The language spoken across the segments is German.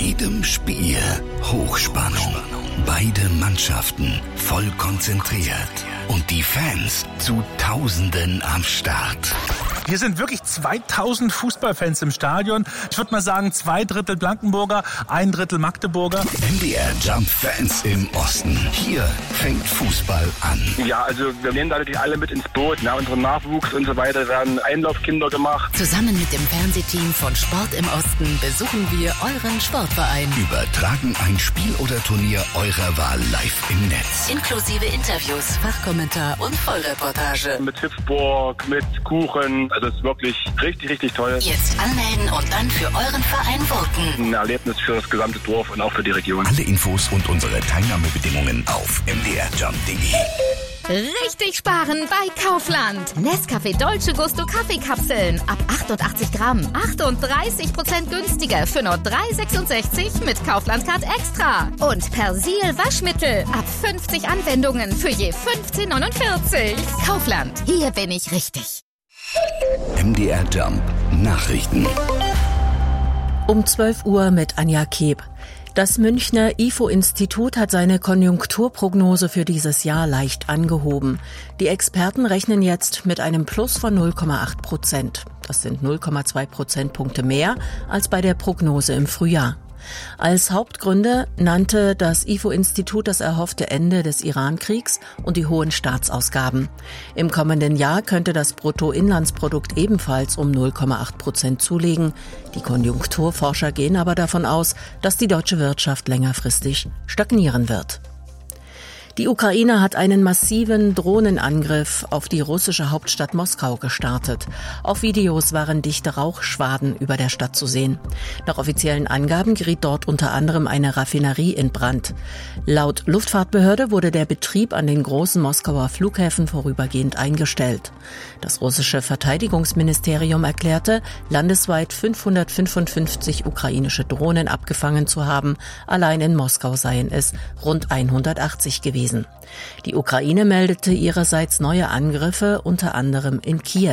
jedem Spiel Hochspannung. Beide Mannschaften voll konzentriert. Und die Fans zu Tausenden am Start. Hier sind wirklich 2000 Fußballfans im Stadion. Ich würde mal sagen, 2/3 Blankenburger, 1/3 Magdeburger. MDR Jump Fans im Osten. Hier fängt Fußball an. Ja, also wir nehmen da natürlich alle mit ins Boot. Unseren Nachwuchs und so weiter werden Einlaufkinder gemacht. Zusammen mit dem Fernsehteam von Sport im Osten besuchen wir euren Sportverein. Übertragen ein Spiel oder Turnier eurer Wahl live im Netz. Inklusive Interviews, Fachkommentar und Vollreportage. Mit Hüpfburg, mit Kuchen. Also es ist wirklich richtig, richtig toll. Jetzt anmelden und dann für euren Verein voten. Ein Erlebnis für das gesamte Dorf und auch für die Region. Alle Infos und unsere Teilnahmebedingungen auf mdrjump.de. Richtig sparen bei Kaufland. Nescafé Dolce Gusto Kaffeekapseln ab 88 Gramm. 38% günstiger für nur 3,66 mit Kaufland Card Extra. Und Persil Waschmittel ab 50 Anwendungen für je 15,49. Kaufland, hier bin ich richtig. MDR Jump Nachrichten. Um 12 Uhr mit Anja Keb. Das Münchner IFO-Institut hat seine Konjunkturprognose für dieses Jahr leicht angehoben. Die Experten rechnen jetzt mit einem Plus von 0,8%. Das sind 0,2 Prozentpunkte mehr als bei der Prognose im Frühjahr. Als Hauptgründe nannte das IFO-Institut das erhoffte Ende des Iran-Kriegs und die hohen Staatsausgaben. Im kommenden Jahr könnte das Bruttoinlandsprodukt ebenfalls um 0,8% zulegen. Die Konjunkturforscher gehen aber davon aus, dass die deutsche Wirtschaft längerfristig stagnieren wird. Die Ukraine hat einen massiven Drohnenangriff auf die russische Hauptstadt Moskau gestartet. Auf Videos waren dichte Rauchschwaden über der Stadt zu sehen. Nach offiziellen Angaben geriet dort unter anderem eine Raffinerie in Brand. Laut Luftfahrtbehörde wurde der Betrieb an den großen Moskauer Flughäfen vorübergehend eingestellt. Das russische Verteidigungsministerium erklärte, landesweit 555 ukrainische Drohnen abgefangen zu haben. Allein in Moskau seien es rund 180 gewesen. Die Ukraine meldete ihrerseits neue Angriffe, unter anderem in Kiew.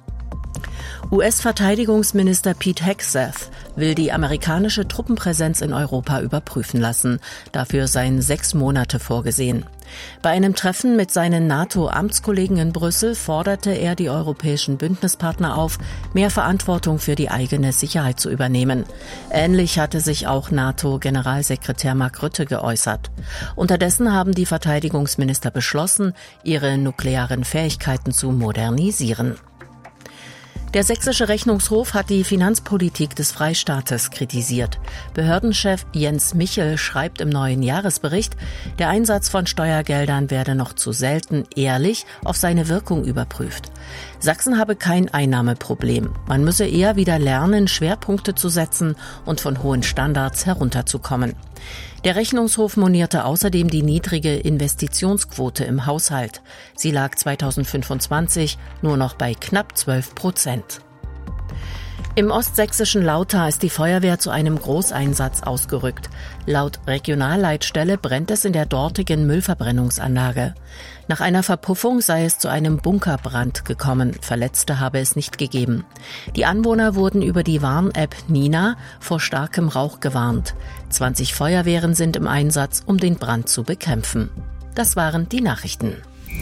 US-Verteidigungsminister Pete Hegseth will die amerikanische Truppenpräsenz in Europa überprüfen lassen. Dafür seien 6 Monate vorgesehen. Bei einem Treffen mit seinen NATO-Amtskollegen in Brüssel forderte er die europäischen Bündnispartner auf, mehr Verantwortung für die eigene Sicherheit zu übernehmen. Ähnlich hatte sich auch NATO-Generalsekretär Mark Rutte geäußert. Unterdessen haben die Verteidigungsminister beschlossen, ihre nuklearen Fähigkeiten zu modernisieren. Der sächsische Rechnungshof hat die Finanzpolitik des Freistaates kritisiert. Behördenchef Jens Michel schreibt im neuen Jahresbericht, der Einsatz von Steuergeldern werde noch zu selten ehrlich auf seine Wirkung überprüft. Sachsen habe kein Einnahmeproblem. Man müsse eher wieder lernen, Schwerpunkte zu setzen und von hohen Standards herunterzukommen. Der Rechnungshof monierte außerdem die niedrige Investitionsquote im Haushalt. Sie lag 2025 nur noch bei knapp 12%. Im ostsächsischen Lauter ist die Feuerwehr zu einem Großeinsatz ausgerückt. Laut Regionalleitstelle brennt es in der dortigen Müllverbrennungsanlage. Nach einer Verpuffung sei es zu einem Bunkerbrand gekommen. Verletzte habe es nicht gegeben. Die Anwohner wurden über die Warn-App Nina vor starkem Rauch gewarnt. 20 Feuerwehren sind im Einsatz, um den Brand zu bekämpfen. Das waren die Nachrichten.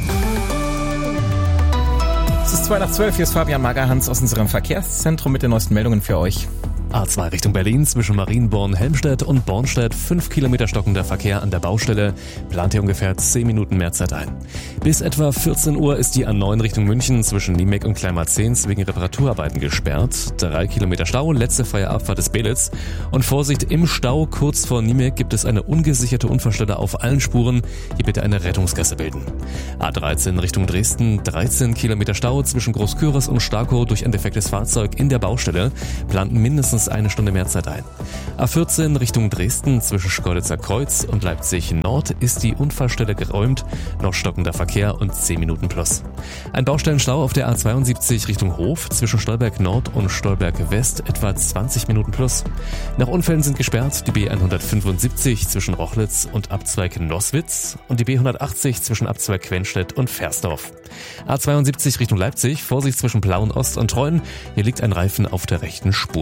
Es ist 11:02, hier ist Fabian Magerhans aus unserem Verkehrszentrum mit den neuesten Meldungen für euch. A2 Richtung Berlin zwischen Marienborn, Helmstedt und Bornstedt. 5 Kilometer stockender Verkehr an der Baustelle. Plant hier ungefähr 10 Minuten mehr Zeit ein. Bis etwa 14 Uhr ist die A9 Richtung München zwischen Niemek und Kleinmarzens wegen Reparaturarbeiten gesperrt. 3 Kilometer Stau, letzte freie Abfahrt des Belitz. Und Vorsicht, im Stau kurz vor Niemek gibt es eine ungesicherte Unfallstelle auf allen Spuren. Hier bitte eine Rettungsgasse bilden. A13 Richtung Dresden, 13 Kilometer Stau zwischen Großküritz und Starkow durch ein defektes Fahrzeug in der Baustelle. Plant mindestens eine Stunde mehr Zeit ein. A14 Richtung Dresden zwischen Schkeuditzer Kreuz und Leipzig Nord ist die Unfallstelle geräumt, noch stockender Verkehr und 10 Minuten plus. Ein Baustellenstau auf der A72 Richtung Hof zwischen Stolberg Nord und Stolberg West etwa 20 Minuten plus. Nach Unfällen sind gesperrt die B175 zwischen Rochlitz und Abzweig Noswitz und die B180 zwischen Abzweig Quenstedt und Versdorf. A72 Richtung Leipzig, Vorsicht zwischen Plauen Ost und Treuen, hier liegt ein Reifen auf der rechten Spur.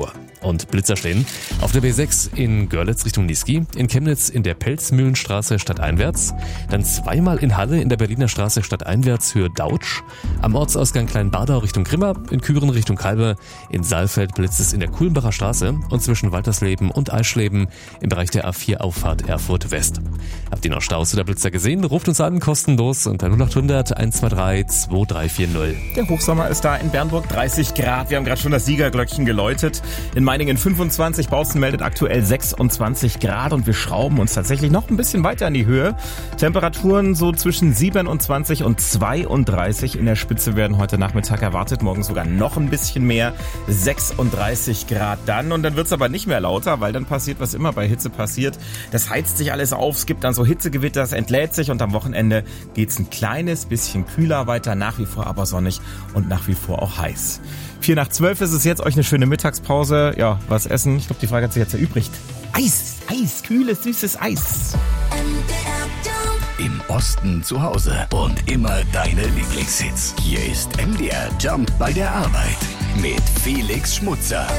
und Blitzer stehen. Auf der B6 in Görlitz Richtung Niesky, in Chemnitz in der Pelzmühlenstraße stadteinwärts, dann zweimal in Halle in der Berliner Straße stadteinwärts Höhe Dautsch, am Ortsausgang Kleinbadau Richtung Grimma, in Küren Richtung Kalbe, in Saalfeld blitzt es in der Kulmbacher Straße und zwischen Waltersleben und Eischleben im Bereich der A4 Auffahrt Erfurt West. Habt ihr noch Staus oder Blitzer gesehen? Ruft uns an, kostenlos unter 0800 123 2340. Der Hochsommer ist da in Bernburg, 30 Grad. Wir haben gerade schon das Siegerglöckchen geläutet. In Meiningen 25, Bautzen meldet aktuell 26 Grad und wir schrauben uns tatsächlich noch ein bisschen weiter in die Höhe. Temperaturen so zwischen 27 und 32 in der Spitze werden heute Nachmittag erwartet. Morgen sogar noch ein bisschen mehr, 36 Grad dann. Und dann wird's aber nicht mehr lauter, weil dann passiert, was immer bei Hitze passiert. Das heizt sich alles auf, es gibt dann so Hitzegewitter, es entlädt sich und am Wochenende geht's ein kleines bisschen kühler weiter, nach wie vor aber sonnig und nach wie vor auch heiß. 11:04 ist es jetzt, euch eine schöne Mittagspause. Ja, was essen? Ich glaube, die Frage hat sich jetzt erübrigt. Eis, kühles, süßes Eis. Im Osten zu Hause und immer deine Lieblingshits. Hier ist MDR Jump bei der Arbeit mit Felix Schmutzer.